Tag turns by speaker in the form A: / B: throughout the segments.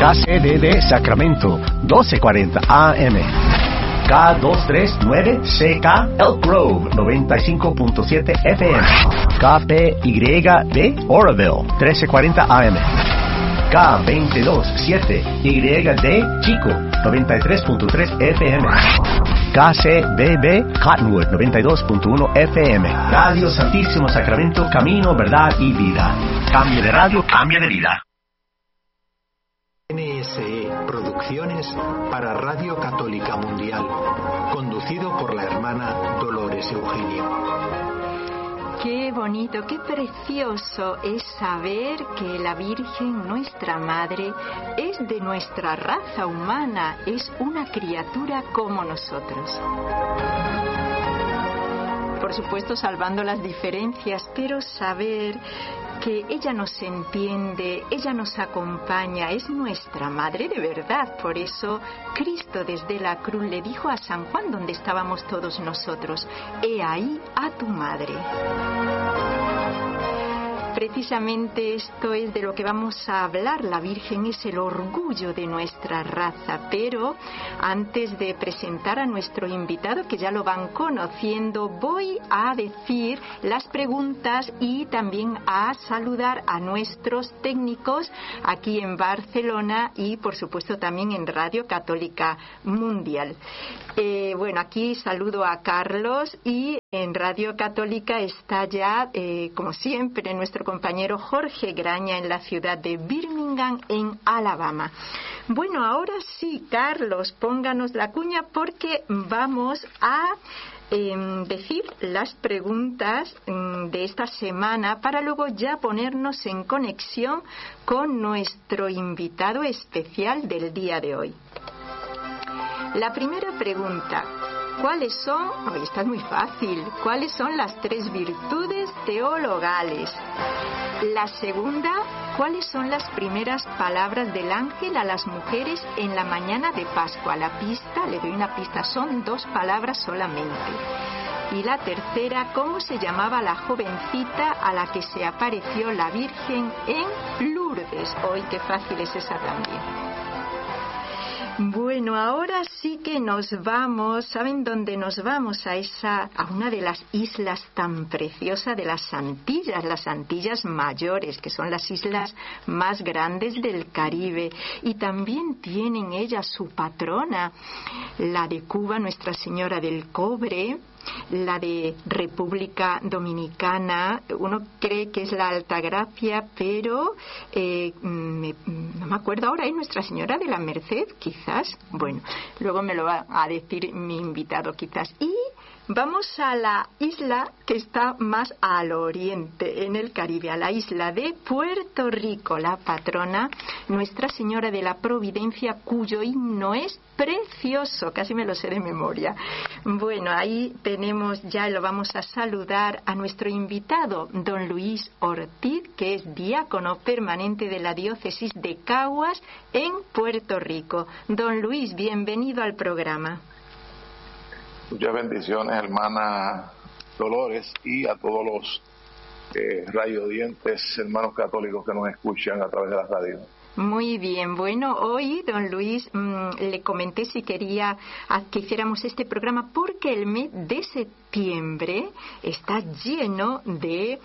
A: KCDD Sacramento, 1240 AM. K239CK Elk Grove, 95.7 FM. KPYD Oroville, 1340 AM. K227YD Chico, 93.3 FM. KCBB Cottonwood, 92.1 FM. Radio Santísimo Sacramento, camino, verdad y vida. Cambio de radio, cambio de vida.
B: NSE Producciones para Radio Católica Mundial, conducido por la hermana Dolores Eugenio.
C: Qué bonito, qué precioso es saber que la Virgen, nuestra Madre, es de nuestra raza humana, es una criatura como nosotros. Por supuesto, salvando las diferencias, pero saber que ella nos entiende, ella nos acompaña, es nuestra madre de verdad. Por eso Cristo desde la cruz le dijo a San Juan, donde estábamos todos nosotros: he ahí a tu madre. Precisamente esto es de lo que vamos a hablar. La Virgen es el orgullo de nuestra raza. Pero antes de presentar a nuestro invitado, que ya lo van conociendo, voy a decir las preguntas y también a saludar a nuestros técnicos aquí en Barcelona y por supuesto también en Radio Católica Mundial. Bueno, aquí saludo a Carlos y en Radio Católica está ya, como siempre, nuestro compañero Jorge Graña en la ciudad de Birmingham, en Alabama. Bueno, ahora sí, Carlos, pónganos la cuña porque vamos a decir las preguntas de esta semana para luego ya ponernos en conexión con nuestro invitado especial del día de hoy. La primera pregunta: ¿cuáles son? Esta es muy fácil. ¿Cuáles son las 3 virtudes teologales? La segunda: ¿cuáles son las primeras palabras del ángel a las mujeres en la mañana de Pascua? La pista, le doy una pista, son 2 palabras solamente. Y la tercera: ¿cómo se llamaba la jovencita a la que se apareció la Virgen en Lourdes? ¡Ay, qué fácil es esa también! Bueno, ahora sí que nos vamos. ¿Saben dónde nos vamos? A una de las islas tan preciosas de las Antillas Mayores, que son las islas más grandes del Caribe. Y también tienen ellas su patrona, la de Cuba, Nuestra Señora del Cobre, la de República Dominicana, uno cree que es la Altagracia, pero no me acuerdo ahora, ¿es Nuestra Señora de la Merced? Quizás, bueno, luego me lo va a decir mi invitado quizás. Y vamos a la isla que está más al oriente, en el Caribe, a la isla de Puerto Rico, la patrona Nuestra Señora de la Providencia, cuyo himno es precioso, casi me lo sé de memoria. Bueno, ahí tenemos ya, lo vamos a saludar a nuestro invitado, don Luis Ortiz, que es diácono permanente de la diócesis de Caguas en Puerto Rico. Don Luis, bienvenido al programa.
D: Muchas bendiciones, hermana Dolores, y a todos los radioyentes, hermanos católicos que nos escuchan a través de la radio.
C: Muy bien, bueno, hoy, don Luis, le comenté si quería que hiciéramos este programa porque el mes de septiembre está lleno de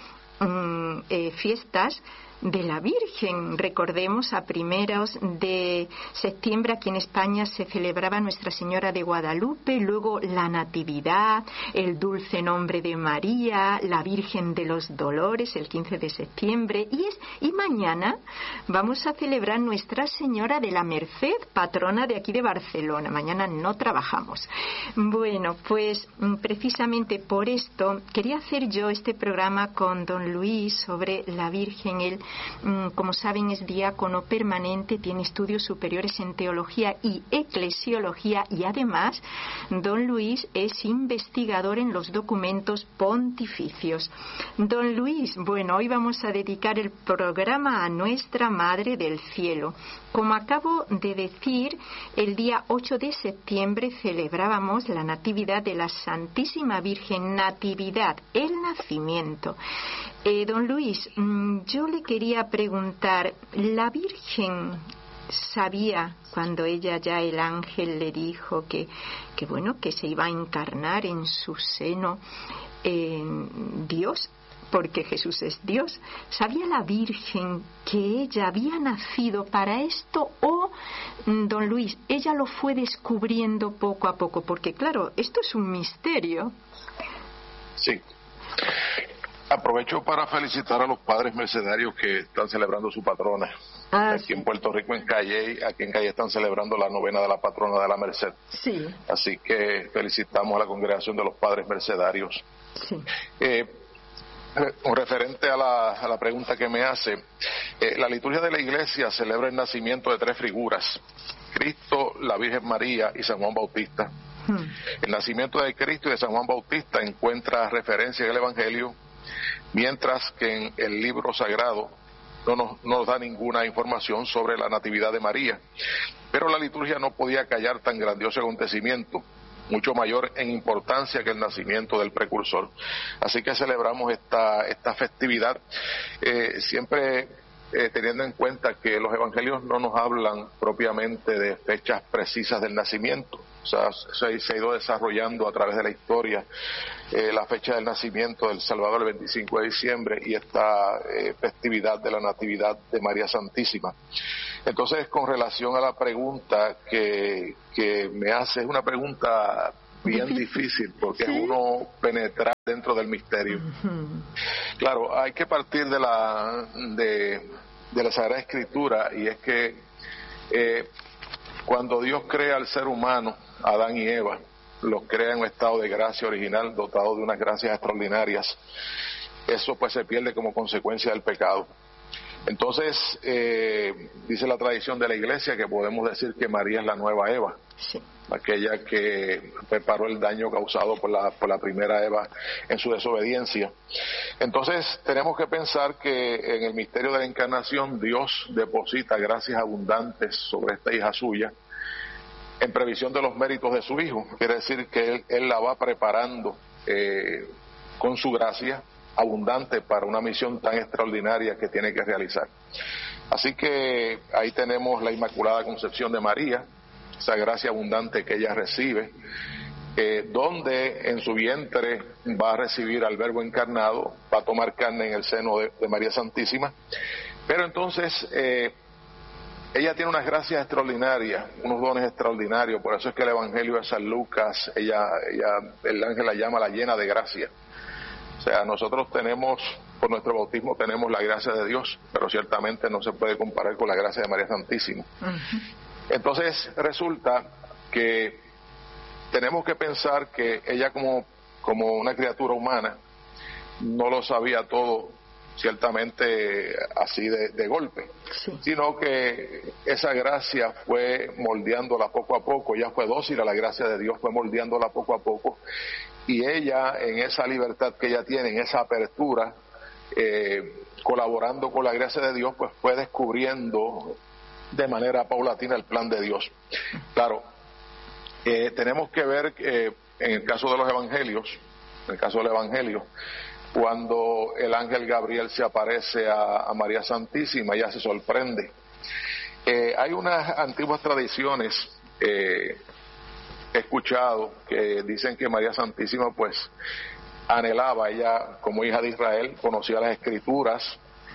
C: fiestas de la Virgen. Recordemos, a primeros de septiembre aquí en España se celebraba Nuestra Señora de Guadalupe, luego la Natividad, el Dulce Nombre de María, la Virgen de los Dolores el 15 de septiembre y mañana vamos a celebrar Nuestra Señora de la Merced, patrona de aquí de Barcelona. Mañana no trabajamos. Bueno, pues precisamente por esto quería hacer yo este programa con don Luis sobre la Virgen. Él, como saben, es diácono permanente, tiene estudios superiores en teología y eclesiología y además don Luis es investigador en los documentos pontificios. Don Luis, bueno, hoy vamos a dedicar el programa a Nuestra Madre del Cielo. Como acabo de decir, el día 8 de septiembre celebrábamos la Natividad de la Santísima Virgen, Natividad, el nacimiento. Don Luis, yo le quería preguntar, ¿la Virgen sabía cuando ella ya, el ángel le dijo que se iba a encarnar en su seno Dios, porque Jesús es Dios. ¿Sabía la Virgen que ella había nacido para esto, o, don Luis, ella lo fue descubriendo poco a poco? Porque claro, esto es un misterio.
D: Sí. Aprovecho para felicitar a los padres mercedarios que están celebrando su patrona. Aquí en Puerto Rico, en Calle, aquí en Calle están celebrando la novena de la patrona de la Merced.
C: Sí.
D: Así que felicitamos a la congregación de los padres mercedarios.
C: Sí.
D: Con referente a la pregunta que me hace, la liturgia de la Iglesia celebra el nacimiento de 3 figuras: Cristo, la Virgen María y San Juan Bautista. El nacimiento de Cristo y de San Juan Bautista encuentra referencia en el Evangelio, mientras que en el libro sagrado no nos da ninguna información sobre la natividad de María. Pero la liturgia no podía callar tan grandioso acontecimiento, mucho mayor en importancia que el nacimiento del precursor. Así que celebramos esta festividad, siempre teniendo en cuenta que los evangelios no nos hablan propiamente de fechas precisas del nacimiento. O sea, se ha ido desarrollando a través de la historia la fecha del nacimiento del Salvador, el 25 de diciembre, y esta festividad de la Natividad de María Santísima. Entonces, con relación a la pregunta que me hace, es una pregunta bien difícil, porque ¿sí? Es uno penetrar dentro del misterio. Claro, hay que partir de la Sagrada Escritura, y es que cuando Dios crea al ser humano, Adán y Eva, los crea en un estado de gracia original, dotado de unas gracias extraordinarias. Eso pues se pierde como consecuencia del pecado. Entonces, dice la tradición de la Iglesia que podemos decir que María es la nueva Eva, sí, aquella que reparó el daño causado por la primera Eva en su desobediencia. Entonces, tenemos que pensar que en el misterio de la encarnación Dios deposita gracias abundantes sobre esta hija suya, en previsión de los méritos de su Hijo. Quiere decir que Él la va preparando con su gracia abundante para una misión tan extraordinaria que tiene que realizar. Así que ahí tenemos la Inmaculada Concepción de María, esa gracia abundante que ella recibe, donde en su vientre va a recibir al Verbo encarnado, va a tomar carne en el seno de María Santísima. Pero entonces ella tiene unas gracias extraordinarias, unos dones extraordinarios. Por eso es que el Evangelio de San Lucas, el ángel la llama la llena de gracia. O sea, nosotros tenemos, por nuestro bautismo tenemos la gracia de Dios, pero ciertamente no se puede comparar con la gracia de María Santísima. Entonces resulta que tenemos que pensar que ella como una criatura humana no lo sabía todo ciertamente así de golpe, sí, sino que esa gracia fue moldeándola poco a poco. Ella fue dócil a la gracia de Dios, fue moldeándola poco a poco, y ella, en esa libertad que ella tiene, en esa apertura, colaborando con la gracia de Dios, pues fue descubriendo de manera paulatina el plan de Dios. Claro, tenemos que ver en el caso de los evangelios, en el caso del evangelio, cuando el ángel Gabriel se aparece a María Santísima, ella se sorprende. Hay unas antiguas tradiciones, he escuchado, que dicen que María Santísima pues anhelaba, ella como hija de Israel conocía las Escrituras,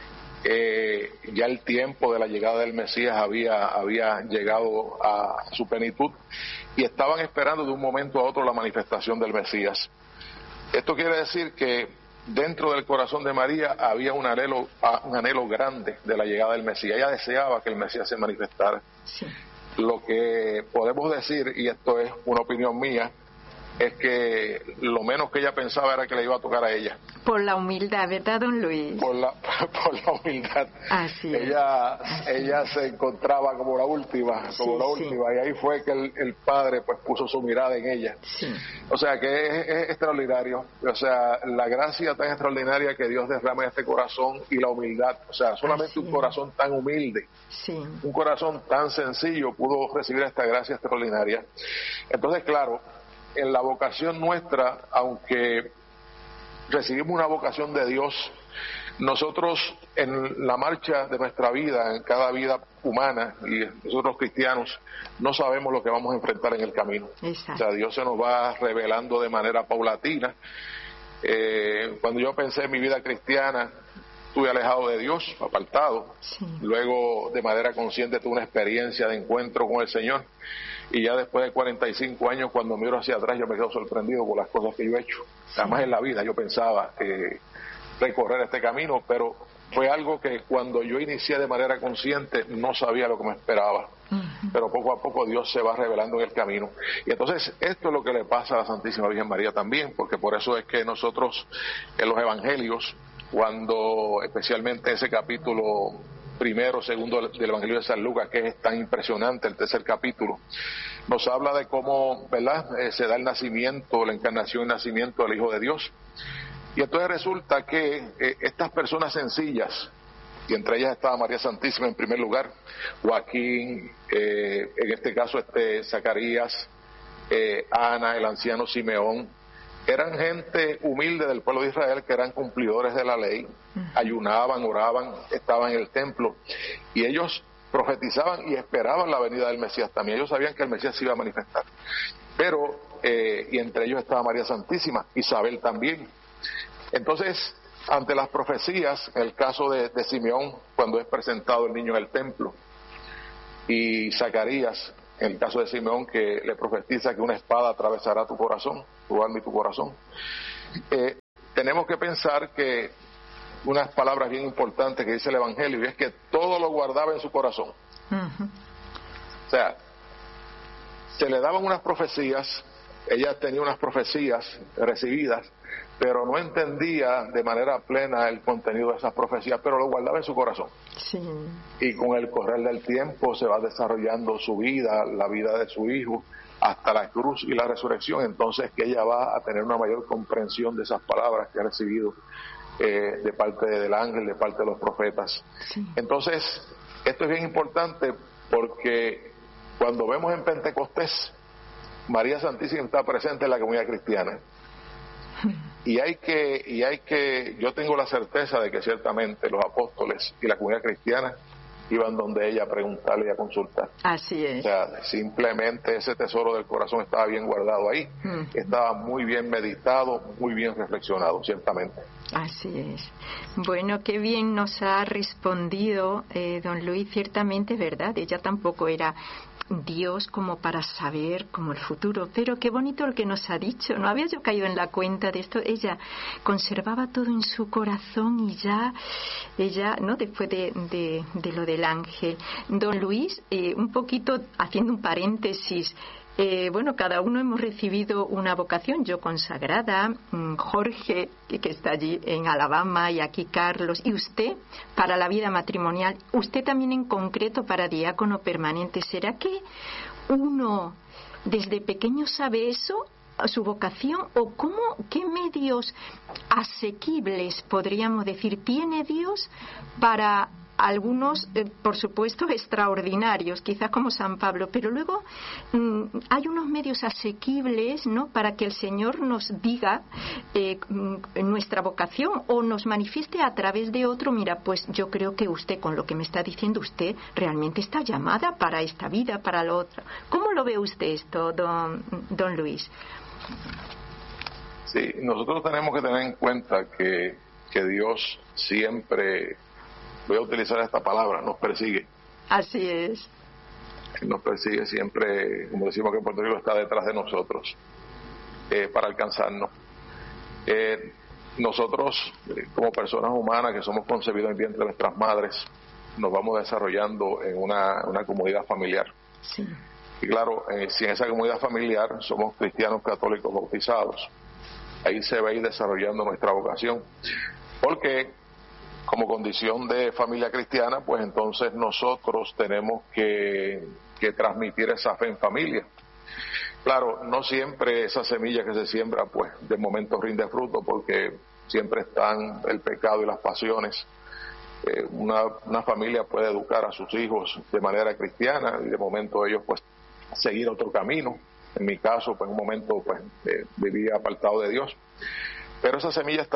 D: ya el tiempo de la llegada del Mesías había llegado a su plenitud, y estaban esperando de un momento a otro la manifestación del Mesías. Esto quiere decir que dentro del corazón de María había un anhelo grande de la llegada del Mesías. Ella deseaba que el Mesías se manifestara. Sí. Lo que podemos decir, y esto es una opinión mía, es que lo menos que ella pensaba era que le iba a tocar a ella. Por la humildad, ¿verdad, don Luis? Por la humildad. Así ella se encontraba como la última, y ahí fue que el Padre pues puso su mirada en ella. Sí. O sea que es extraordinario, o sea, la gracia tan extraordinaria que Dios derrama en este corazón, y la humildad, o sea, solamente un corazón tan humilde, un corazón tan sencillo pudo recibir esta gracia extraordinaria. Entonces, claro, en la vocación nuestra, aunque recibimos una vocación de Dios Nosotros en la marcha de nuestra vida, en cada vida humana, y nosotros cristianos, no sabemos lo que vamos a enfrentar en el camino.
C: Exacto.
D: O sea, Dios se nos va revelando de manera paulatina. Cuando yo pensé en mi vida cristiana, estuve alejado de Dios, apartado.
C: Sí.
D: Luego, de manera consciente, tuve una experiencia de encuentro con el Señor. Y ya después de 45 años, cuando miro hacia atrás, yo me quedo sorprendido por las cosas que yo he hecho. Jamás en la vida yo pensaba recorrer este camino, pero fue algo que cuando yo inicié de manera consciente no sabía lo que me esperaba. Pero poco a poco Dios se va revelando en el camino. Y entonces esto es lo que le pasa a la Santísima Virgen María también, porque por eso es que nosotros en los evangelios, cuando especialmente ese capítulo primero, segundo del Evangelio de San Lucas, que es tan impresionante, el tercer capítulo, nos habla de cómo, ¿verdad?, se da el nacimiento, la encarnación y nacimiento del Hijo de Dios. Y entonces resulta que estas personas sencillas, y entre ellas estaba María Santísima en primer lugar, Joaquín, en este caso Zacarías, Ana, el anciano Simeón, eran gente humilde del pueblo de Israel, que eran cumplidores de la ley, ayunaban, oraban, estaban en el templo, y ellos profetizaban y esperaban la venida del Mesías también. Ellos sabían que el Mesías se iba a manifestar. Pero, y entre ellos estaba María Santísima, Isabel también. Entonces, ante las profecías, en el caso de Simeón, cuando es presentado el niño en el templo, y Zacarías, en el caso de Simeón, que le profetiza que una espada atravesará tu corazón, tu alma y tu corazón, tenemos que pensar que unas palabras bien importantes que dice el Evangelio, y es que todo lo guardaba en su corazón. O sea, se le daban unas profecías, ella tenía unas profecías recibidas, pero no entendía de manera plena el contenido de esas profecías, pero lo guardaba en su corazón.
C: Sí.
D: Y con el correr del tiempo se va desarrollando su vida, la vida de su hijo, hasta la cruz y la resurrección. Entonces que ella va a tener una mayor comprensión de esas palabras que ha recibido de parte del ángel, de parte de los profetas.
C: Sí.
D: Entonces, esto es bien importante porque cuando vemos en Pentecostés, María Santísima está presente en la comunidad cristiana. Y hay que, yo tengo la certeza de que ciertamente los apóstoles y la comunidad cristiana iban donde ella a preguntarle y a consultar.
C: Así es.
D: O sea, simplemente ese tesoro del corazón estaba bien guardado ahí, estaba muy bien meditado, muy bien reflexionado, ciertamente.
C: Así es. Bueno, qué bien nos ha respondido don Luis, ciertamente, ¿verdad? Ella tampoco era Dios como para saber como el futuro, pero qué bonito lo que nos ha dicho. No había yo caído en la cuenta de esto. Ella conservaba todo en su corazón y ya ella, ¿no?, después de lo del ángel. Don Luis, un poquito haciendo un paréntesis, bueno, cada uno hemos recibido una vocación, yo consagrada, Jorge, que está allí en Alabama, y aquí Carlos, y usted para la vida matrimonial, usted también en concreto para diácono permanente. ¿Será que uno desde pequeño sabe eso, su vocación, o qué medios asequibles, podríamos decir, tiene Dios para algunos, por supuesto, extraordinarios, quizás como San Pablo, pero luego hay unos medios asequibles, ¿no?, para que el Señor nos diga nuestra vocación o nos manifieste a través de otro? Mira, pues yo creo que usted, con lo que me está diciendo, usted realmente está llamada para esta vida, para lo otro. ¿Cómo lo ve usted esto, don Luis?
D: Sí, nosotros tenemos que tener en cuenta que Dios siempre, voy a utilizar esta palabra, nos persigue.
C: Así es.
D: Nos persigue siempre, como decimos que en Puerto Rico, está detrás de nosotros para alcanzarnos. Nosotros, como personas humanas que somos concebidos en vientre de nuestras madres, nos vamos desarrollando en una comunidad familiar.
C: Sí.
D: Y claro, si en esa comunidad familiar somos cristianos católicos bautizados, ahí se va a ir desarrollando nuestra vocación. Porque como condición de familia cristiana, pues entonces nosotros tenemos que transmitir esa fe en familia. Claro, no siempre esa semilla que se siembra, pues de momento rinde fruto, porque siempre están el pecado y las pasiones. Una familia puede educar a sus hijos de manera cristiana y de momento ellos pues seguir otro camino. En mi caso, pues en un momento pues vivía apartado de Dios. Pero esa semilla está ahí.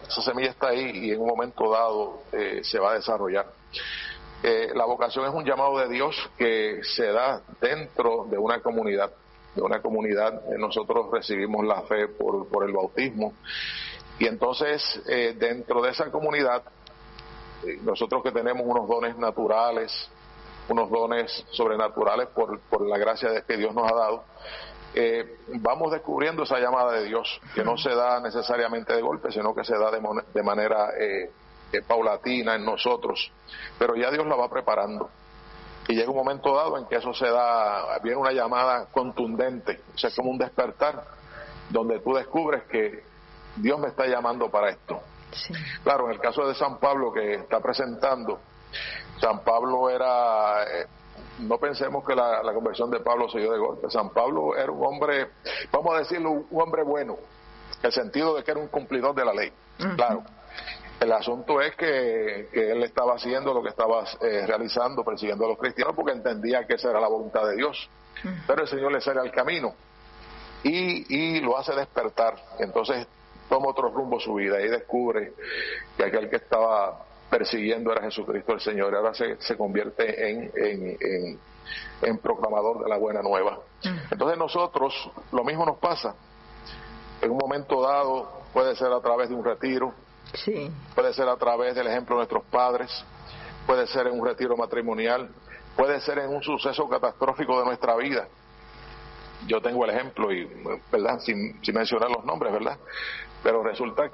D: esa semilla está ahí y en un momento dado se va a desarrollar. La vocación es un llamado de Dios que se da dentro de una comunidad. Nosotros recibimos la fe por el bautismo, y entonces dentro de esa comunidad, nosotros que tenemos unos dones naturales, unos dones sobrenaturales por la gracia de que Dios nos ha dado, vamos descubriendo esa llamada de Dios, que no se da necesariamente de golpe, sino que se da de manera paulatina en nosotros, pero ya Dios la va preparando. Y llega un momento dado en que eso se da, viene una llamada contundente, o sea, como un despertar, donde tú descubres que Dios me está llamando para esto.
C: Sí.
D: Claro, en el caso de San Pablo que está presentando, San Pablo era, no pensemos que la conversión de Pablo se dio de golpe. San Pablo era un hombre, vamos a decirlo, un hombre bueno, en el sentido de que era un cumplidor de la ley. Uh-huh. Claro. El asunto es que él estaba haciendo lo que estaba realizando, persiguiendo a los cristianos, porque entendía que esa era la voluntad de Dios. Pero el Señor le sale al camino y lo hace despertar. Entonces toma otro rumbo su vida y descubre que aquel que estaba persiguiendo era Jesucristo el Señor. Ahora se convierte en proclamador de la buena nueva. Entonces nosotros, lo mismo nos pasa. En un momento dado, puede ser a través de un retiro,
C: sí,
D: puede ser a través del ejemplo de nuestros padres, puede ser en un retiro matrimonial, puede ser en un suceso catastrófico de nuestra vida. Yo tengo el ejemplo, y verdad, sin mencionar los nombres, ¿verdad? Pero resulta